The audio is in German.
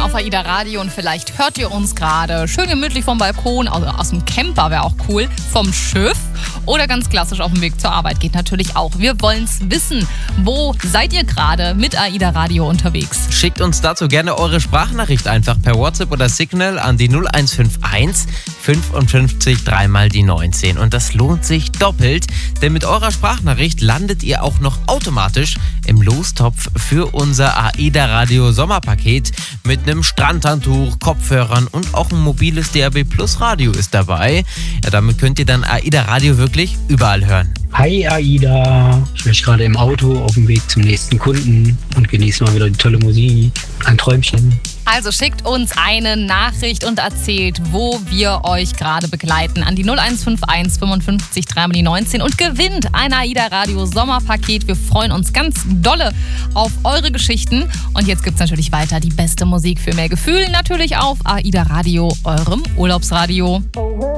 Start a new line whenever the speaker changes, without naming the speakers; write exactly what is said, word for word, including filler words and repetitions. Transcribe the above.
auf AIDA Radio und vielleicht hört ihr uns gerade schön gemütlich vom Balkon, also aus dem Camper wäre auch cool, vom Schiff oder ganz klassisch auf dem Weg zur Arbeit geht natürlich auch. Wir wollen es wissen. Wo seid ihr gerade mit AIDA Radio unterwegs?
Schickt uns dazu gerne eure Sprachnachricht einfach per WhatsApp oder Signal an die null eins fünf eins fünfundfünfzig dreimal die neunzehn. Und das lohnt sich doppelt, denn mit eurer Sprachnachricht landet ihr auch noch automatisch im Lostopf für unser AIDA Radio Sommerpaket mit einem Strandhandtuch, Kopfhörern und auch ein mobiles D A B Plus Radio ist dabei. Ja, damit könnt ihr dann AIDA Radio wirklich überall hören.
Hi AIDA, ich bin gerade im Auto auf dem Weg zum nächsten Kunden und genieße mal wieder die tolle Musik. Ein Träumchen.
Also schickt uns eine Nachricht und erzählt, wo wir euch gerade begleiten an die null eins fünf eins fünfundfünfzig dreimal die neunzehn und gewinnt ein AIDA Radio Sommerpaket. Wir freuen uns ganz dolle auf eure Geschichten. Und jetzt gibt's natürlich weiter die beste Musik für mehr Gefühl, natürlich auf AIDA Radio, eurem Urlaubsradio.